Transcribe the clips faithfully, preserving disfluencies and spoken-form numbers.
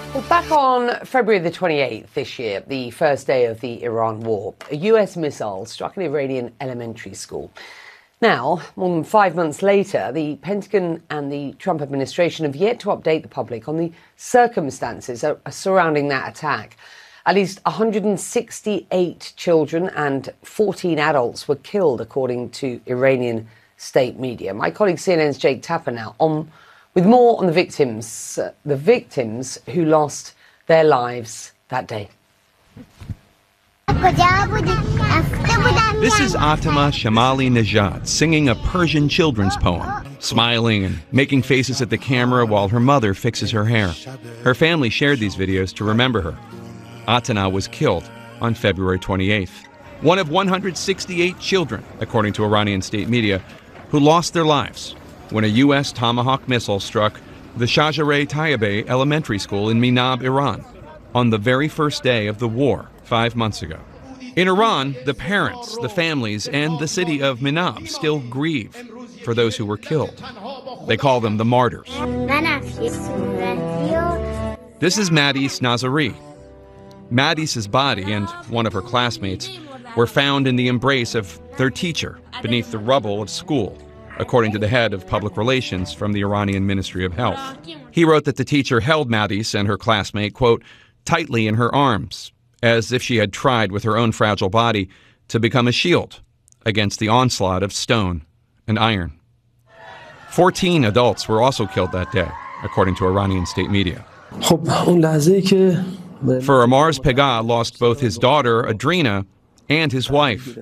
Well, back on February the twenty-eighth this year, the first day of the Iran war, a U S missile struck an Iranian elementary school. Now, more than five months later, the Pentagon and the Trump administration have yet to update the public on the circumstances surrounding that attack. At least one hundred sixty-eight children and fourteen adults were killed, according to Iranian state media. My colleague C N N's Jake Tapper now on with more on the victims, uh, the victims who lost their lives that day. This is Atama Shamali Nejad singing a Persian children's poem, smiling and making faces at the camera while her mother fixes her hair. Her family shared these videos to remember her. Atana was killed on February twenty-eighth. One of one hundred sixty-eight children, according to Iranian state media, who lost their lives when a U S Tomahawk missile struck the Shajareh Tayyibeh Elementary School in Minab, Iran, on the very first day of the war five months ago. In Iran, the parents, the families, and the city of Minab still grieve for those who were killed. They call them the martyrs. This is Madis Nazari. Madis's body and one of her classmates were found in the embrace of their teacher beneath the rubble of school, according to the head of public relations from the Iranian Ministry of Health. He wrote that the teacher held Madis and her classmate, quote, tightly in her arms, as if she had tried with her own fragile body to become a shield against the onslaught of stone and iron. Fourteen adults were also killed that day, according to Iranian state media. For Amar's Pegah lost both his daughter, Adrina, and his wife.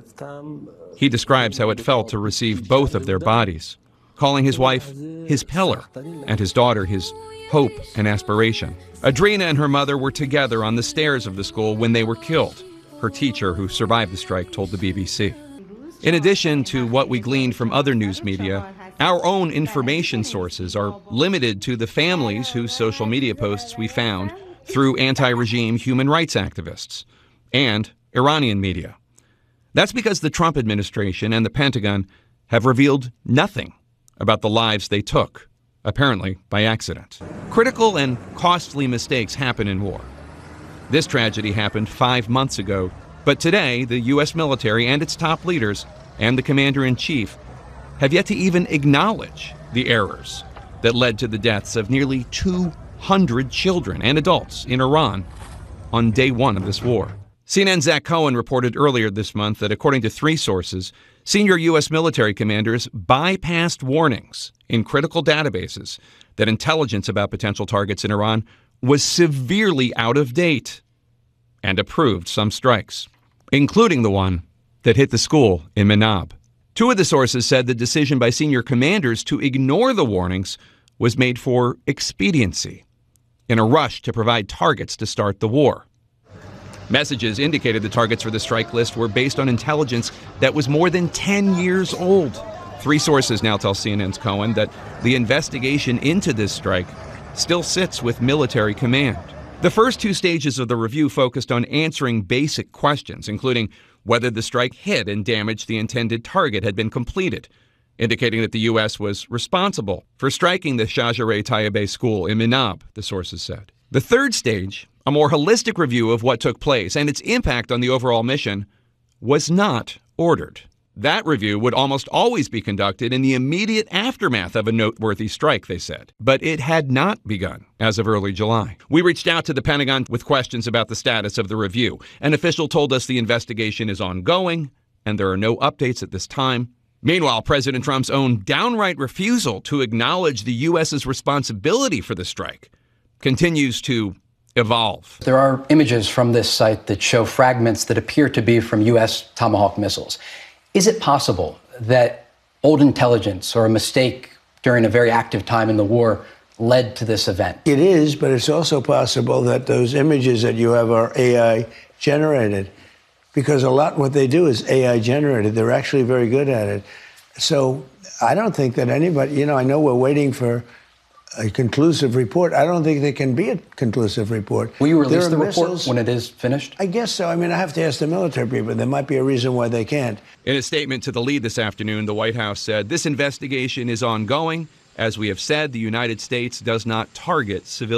He describes how it felt to receive both of their bodies, calling his wife his pillar and his daughter his hope and aspiration. Adrina and her mother were together on the stairs of the school when they were killed, her teacher, who survived the strike, told the B B C. In addition to what we gleaned from other news media, our own information sources are limited to the families whose social media posts we found through anti-regime human rights activists and Iranian media. That's because the Trump administration and the Pentagon have revealed nothing about the lives they took, apparently by accident. Critical and costly mistakes happen in war. This tragedy happened five months ago, but today the U S military and its top leaders and the commander-in-chief have yet to even acknowledge the errors that led to the deaths of nearly two hundred children and adults in Iran on day one of this war. C N N's Zach Cohen reported earlier this month that, according to three sources, senior U S military commanders bypassed warnings in critical databases that intelligence about potential targets in Iran was severely out of date and approved some strikes, including the one that hit the school in Minab. Two of the sources said the decision by senior commanders to ignore the warnings was made for expediency, in a rush to provide targets to start the war. Messages indicated the targets for the strike list were based on intelligence that was more than ten years old. Three sources now tell C N N's Cohen that the investigation into this strike still sits with military command. The first two stages of the review focused on answering basic questions, including whether the strike hit and damaged the intended target had been completed, indicating that the U S was responsible for striking the Shajareh Tayyibeh school in Minab, the sources said. The third stage, a more holistic review of what took place and its impact on the overall mission, was not ordered. That review would almost always be conducted in the immediate aftermath of a noteworthy strike, they said. But it had not begun as of early July. We reached out to the Pentagon with questions about the status of the review. An official told us the investigation is ongoing and there are no updates at this time. Meanwhile, President Trump's own downright refusal to acknowledge the U S's responsibility for the strike continues to evolve. There are images from this site that show fragments that appear to be from U S Tomahawk missiles. Is it possible that old intelligence or a mistake during a very active time in the war led to this event? It is, but it's also possible that those images that you have are A I generated, because a lot of what they do is A I generated. They're actually very good at it. So I don't think that anybody, you know, I know we're waiting for a conclusive report. I don't think there can be a conclusive report. Will you release the missiles, report when it is finished? I guess so. I mean, I have to ask the military people. There might be a reason why they can't. In a statement to the lead this afternoon, the White House said this investigation is ongoing. As we have said, the United States does not target civilians.